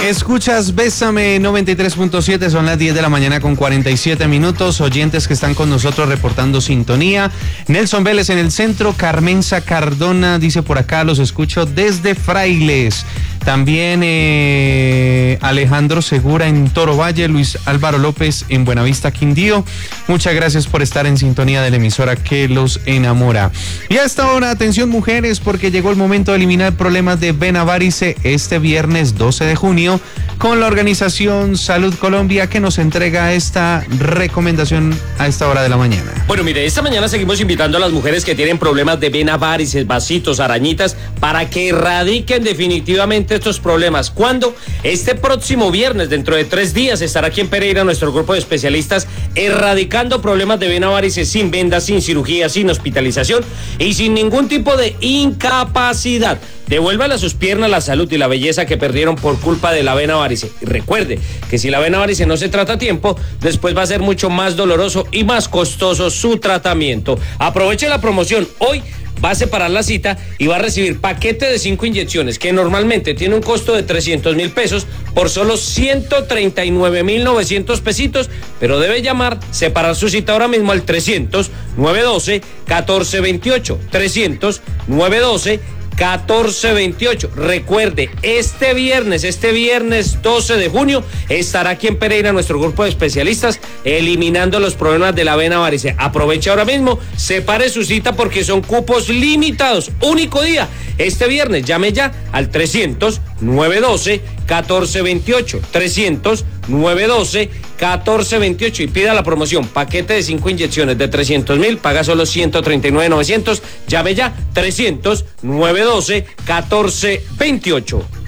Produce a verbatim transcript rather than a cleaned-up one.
Escuchas Bésame noventa y tres punto siete, son las diez de la mañana con cuarenta y siete minutos. Oyentes que están con nosotros reportando sintonía. Nelson Vélez en el centro, Carmenza Cardona dice por acá, los escucho desde Frailes. También eh, Alejandro Segura en Toro Valle, Luis Álvaro López en Buenavista, Quindío. Muchas gracias por estar en sintonía de la emisora que los enamora. Y a esta hora, atención mujeres, porque llegó el momento de eliminar problemas de vena varice este viernes doce de junio con la organización Salud Colombia, que nos entrega esta recomendación a esta hora de la mañana. Bueno, mire, esta mañana seguimos invitando a las mujeres que tienen problemas de vena varices, vasitos, arañitas, para que erradiquen definitivamente estos problemas. ¿Cuándo? Este próximo viernes, dentro de tres días, estará aquí en Pereira nuestro grupo de especialistas erradicando problemas de vena varices sin vendas, sin cirugía, sin hospitalización y sin ningún tipo de incapacidad. Devuélvale a sus piernas la salud y la belleza que perdieron por culpa de la vena varice. Y recuerde que si la vena varice no se trata a tiempo, después va a ser mucho más doloroso y más costoso su tratamiento. Aproveche la promoción hoy. Va a separar la cita y va a recibir paquete de cinco inyecciones que normalmente tiene un costo de trescientos mil pesos por solo ciento treinta y nueve mil novecientos pesitos, pero debe llamar, separar su cita ahora mismo al trescientos, nueve doce, catorce veintiocho, trescientos, nueve doce, catorce veintiocho. Recuerde, este viernes, este viernes doce de junio, estará aquí en Pereira nuestro grupo de especialistas eliminando los problemas de la vena varice. Aproveche ahora mismo, separe su cita porque son cupos limitados. Único día, este viernes, llame ya al trescientos, nueve doce, catorce veintiocho, trescientos, nueve doce, catorce veintiocho y pida la promoción. Paquete de cinco inyecciones de trescientos mil, paga solo ciento treinta y nueve mil novecientos. Llame ya, trescientos, nueve doce, catorce veintiocho.